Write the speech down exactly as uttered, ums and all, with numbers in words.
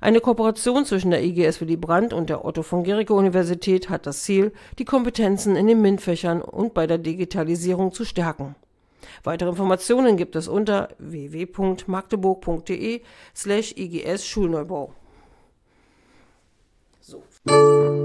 Eine Kooperation zwischen der I G S Willy Brandt und der Otto von Guericke Universität hat das Ziel, die Kompetenzen in den MINT-Fächern und bei der Digitalisierung zu stärken. Weitere Informationen gibt es unter w w w punkt magdeburg punkt de slash I G S Schulneubau. So.